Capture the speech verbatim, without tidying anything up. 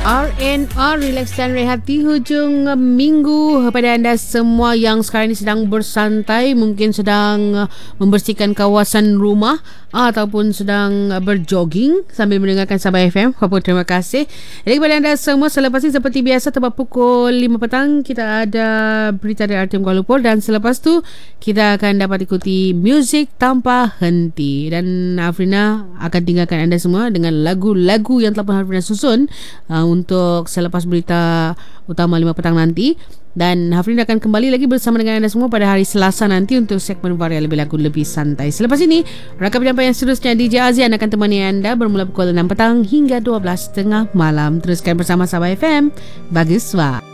R and R, relax dan rehat di hujung minggu. Kepada anda semua yang sekarang ini sedang bersantai, mungkin sedang membersihkan kawasan rumah ataupun sedang berjogging sambil mendengarkan Sabah F M, apa terima kasih. Jadi kepada anda semua, selepas ini seperti biasa tepat pukul lima petang kita ada berita dari R T M Kuala Lumpur, dan selepas tu kita akan dapat ikuti muzik tanpa henti. Dan Afrina akan tinggalkan anda semua dengan lagu-lagu yang telah pun Afrina susun uh, untuk selepas berita utama lima petang nanti. Dan Hafrin akan kembali lagi bersama dengan anda semua pada hari Selasa nanti untuk segmen Varia Lebih Lagu Lebih Santai. Selepas ini, rakam penyampaian seterusnya D J Azian akan temani anda bermula pukul enam petang hingga dua belas tiga puluh malam. Teruskan bersama Sabah F M. Bagus, Wak.